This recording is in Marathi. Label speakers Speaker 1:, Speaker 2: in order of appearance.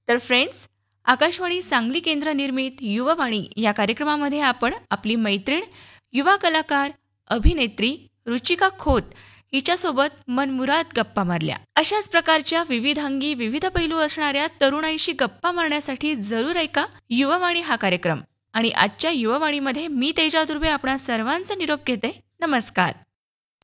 Speaker 1: तर फ्रेंड्स, आकाशवाणी सांगली केंद्र निर्मित युवावाणी या कार्यक्रमामध्ये आपण आपली मैत्रीण, युवा कलाकार, अभिनेत्री रुचिका खोत हिच्यासोबत मनमुराद गप्पा मारल्या. अशाच प्रकारच्या विविधांगी विविध पैलू असणाऱ्या तरुणाईशी गप्पा मारण्यासाठी जरूर ऐका युवावाणी हा कार्यक्रम. आणि आजच्या युवावाणीमध्ये मी तेजा दुर्बे आपणा सर्वांचा निरोप घेते. नमस्कार.